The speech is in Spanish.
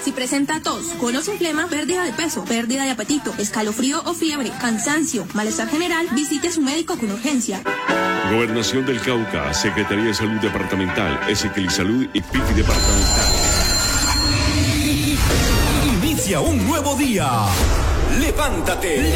Si presenta tos, colos sin flema, pérdida de peso, pérdida de apetito, escalofrío o fiebre, cansancio, malestar general, visite a su médico con urgencia. Gobernación del Cauca, Secretaría de Salud Departamental, Ezequiel y PIC Departamental. Inicia un nuevo día. Levántate.